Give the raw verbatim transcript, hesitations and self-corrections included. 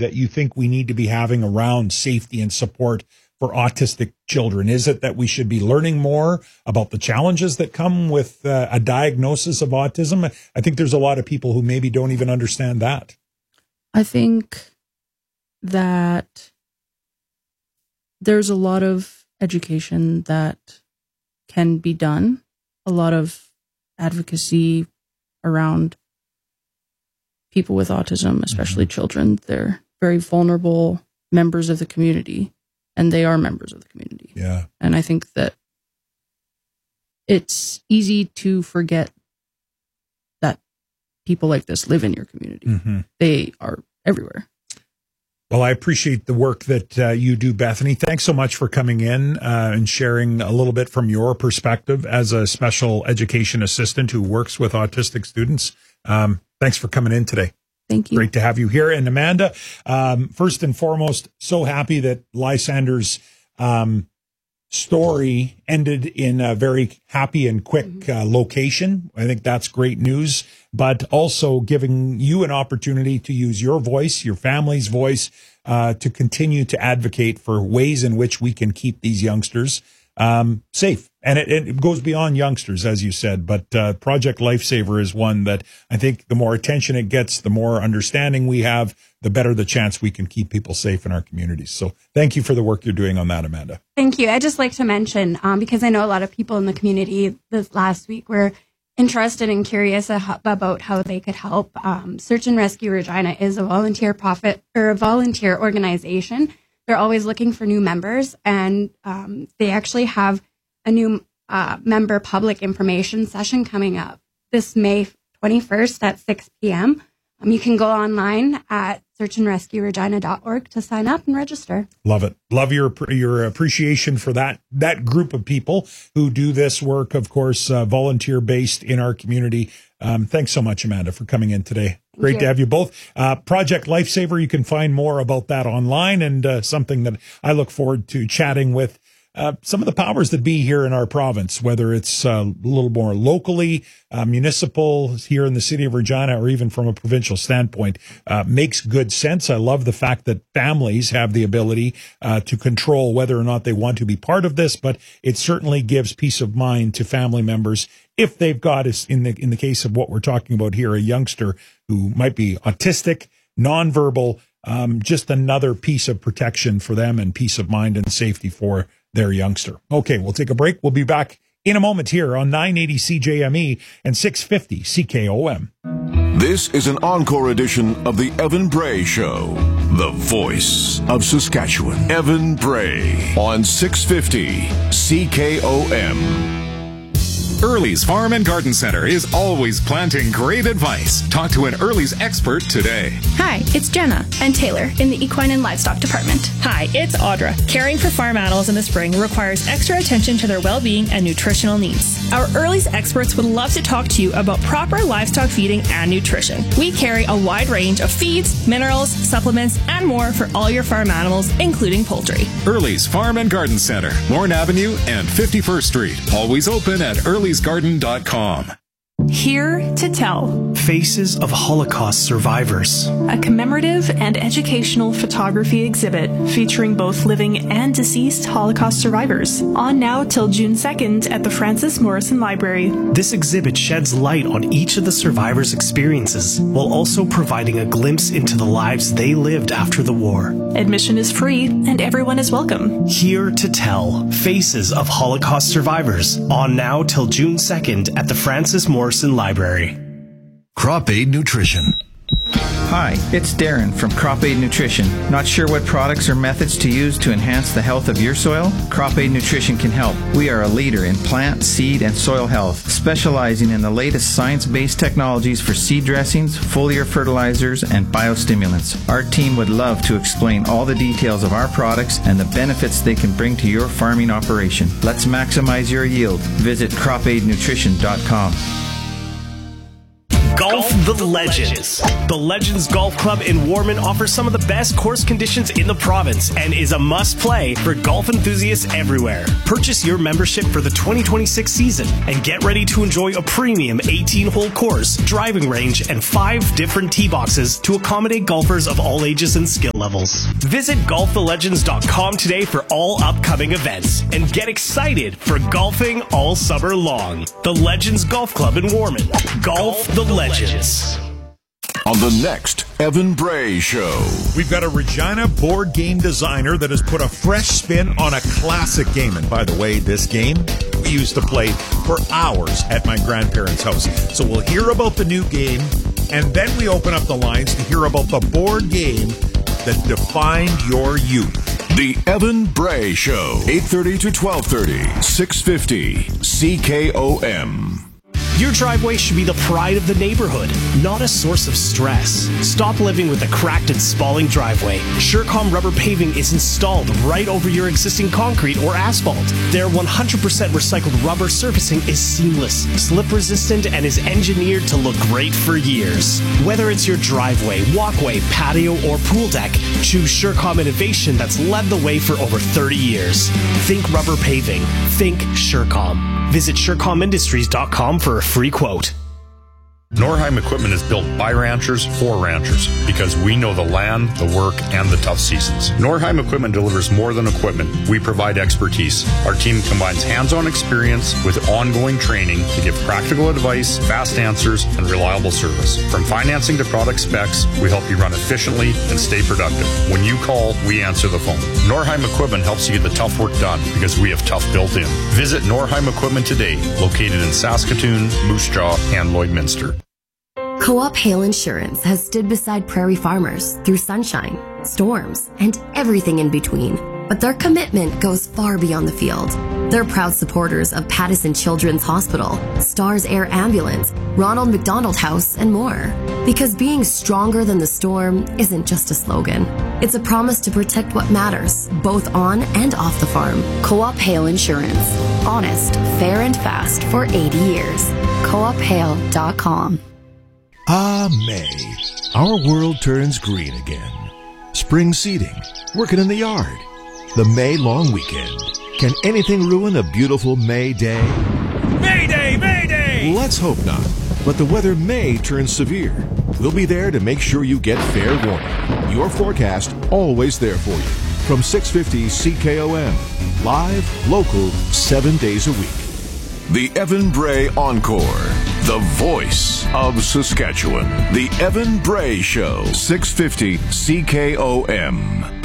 that you think we need to be having around safety and support for autistic children? Is it that we should be learning more about the challenges that come with uh, a diagnosis of autism? I think there's a lot of people who maybe don't even understand that. I think that there's a lot of education that can be done, a lot of advocacy around people with autism, especially mm-hmm. children. They're very vulnerable members of the community, and they are members of the community. Yeah. And I think that it's easy to forget that people like this live in your community. Mm-hmm. They are everywhere. Well, I appreciate the work that uh, you do, Bethany. Thanks so much for coming in uh, and sharing a little bit from your perspective as a special education assistant who works with autistic students. Um, thanks for coming in today. Thank you. Great to have you here. And Amanda, um, first and foremost, so happy that Lysander's um, story ended in a very happy and quick uh, location. I think that's great news, but also giving you an opportunity to use your voice, your family's voice, uh, to continue to advocate for ways in which we can keep these youngsters um, safe. And it, it goes beyond youngsters, as you said, but uh, Project Lifesaver is one that I think the more attention it gets, the more understanding we have, the better the chance we can keep people safe in our communities. So thank you for the work you're doing on that, Amanda. Thank you. I'd just like to mention, um, because I know a lot of people in the community this last week were interested and curious about how they could help. Um, Search and Rescue Regina is a volunteer profit or a volunteer organization. They're always looking for new members, and um, they actually have a new uh, member public information session coming up this May twenty-first at six p.m. Um, you can go online at search and rescue regina dot org to sign up and register. Love it. Love your your appreciation for that that group of people who do this work, of course, uh, volunteer-based in our community. Um, thanks so much, Amanda, for coming in today. Thank Great you. to have you both. Uh, Project Lifesaver, you can find more about that online, and uh, something that I look forward to chatting with Uh, some of the powers that be here in our province, whether it's uh, a little more locally, uh, municipal here in the city of Regina, or even from a provincial standpoint, uh, makes good sense. I love the fact that families have the ability uh, to control whether or not they want to be part of this, but it certainly gives peace of mind to family members if they've got, in the in the case of what we're talking about here, a youngster who might be autistic, nonverbal, um, just another piece of protection for them and peace of mind and safety for their youngster. Okay, we'll take a break. We'll be back in a moment here on nine eighty C J M E and six fifty C K O M. This is an encore edition of the Evan Bray Show, the voice of Saskatchewan. Evan Bray on six fifty C K O M. Early's Farm and Garden Center is always planting great advice. Talk to an Early's expert today. Hi, it's Jenna and Taylor in the Equine and Livestock Department. Hi, it's Audra. Caring for farm animals in the spring requires extra attention to their well-being and nutritional needs. Our Early's experts would love to talk to you about proper livestock feeding and nutrition. We carry a wide range of feeds, minerals, supplements, and more for all your farm animals, including poultry. Early's Farm and Garden Center, Lorne Avenue and fifty-first Street. Always open at earlys garden dot com. Here to Tell. Faces of Holocaust Survivors. A commemorative and educational photography exhibit featuring both living and deceased Holocaust survivors. On now till June second at the Francis Morrison Library. This exhibit sheds light on each of the survivors' experiences, while also providing a glimpse into the lives they lived after the war. Admission is free and everyone is welcome. Here to Tell. Faces of Holocaust Survivors. On now till June second at the Francis Morrison Library. Crop Aid Nutrition. Hi, it's Darren from Crop Aid Nutrition. Not sure what products or methods to use to enhance the health of your soil? Crop Aid Nutrition can help. We are a leader in plant, seed, and soil health, specializing in the latest science-based technologies for seed dressings, foliar fertilizers, and biostimulants. Our team would love to explain all the details of our products and the benefits they can bring to your farming operation. Let's maximize your yield. Visit crop aid nutrition dot com. Golf the Legends. The Legends Golf Club in Warman offers some of the best course conditions in the province and is a must-play for golf enthusiasts everywhere. Purchase your membership for the twenty twenty-six season and get ready to enjoy a premium eighteen-hole course, driving range, and five different tee boxes to accommodate golfers of all ages and skill levels. Visit golf the legends dot com today for all upcoming events and get excited for golfing all summer long. The Legends Golf Club in Warman. Golf the Legends. On the next Evan Bray Show. We've got a Regina board game designer that has put a fresh spin on a classic game. And by the way, this game we used to play for hours at my grandparents' house. So we'll hear about the new game, and then we open up the lines to hear about the board game that defined your youth. The Evan Bray Show, eight thirty to twelve thirty, six fifty C K O M. Your driveway should be the pride of the neighborhood, not a source of stress. Stop living with a cracked and spalling driveway. Surecom rubber paving is installed right over your existing concrete or asphalt. Their one hundred percent recycled rubber surfacing is seamless, slip resistant, and is engineered to look great for years. Whether it's your driveway, walkway, patio, or pool deck, choose Surecom innovation that's led the way for over thirty years. Think rubber paving. Think Surecom. Visit Surecom Industries dot com for a free quote. Norheim Equipment is built by ranchers for ranchers because we know the land, the work, and the tough seasons. Norheim Equipment delivers more than equipment. We provide expertise. Our team combines hands-on experience with ongoing training to give practical advice, fast answers, and reliable service. From financing to product specs, we help you run efficiently and stay productive. When you call, we answer the phone. Norheim Equipment helps you get the tough work done because we have tough built in. Visit Norheim Equipment today, located in Saskatoon, Moose Jaw, and Lloydminster. Co-op Hail Insurance has stood beside prairie farmers through sunshine, storms, and everything in between. But their commitment goes far beyond the field. They're proud supporters of Pattison Children's Hospital, Stars Air Ambulance, Ronald McDonald House, and more. Because being stronger than the storm isn't just a slogan. It's a promise to protect what matters, both on and off the farm. Co-op Hail Insurance. Honest, fair, and fast for eighty years. co op hail dot com. Ah, May. Our world turns green again. Spring seeding, working in the yard. The May long weekend. Can anything ruin a beautiful May day? May Day! May Day! Let's hope not. But the weather may turn severe. We'll be there to make sure you get fair warning. Your forecast always there for you. From six fifty C K O M. Live, local, seven days a week. The Evan Bray Encore. The voice of Saskatchewan. The Evan Bray Show, six fifty C K O M.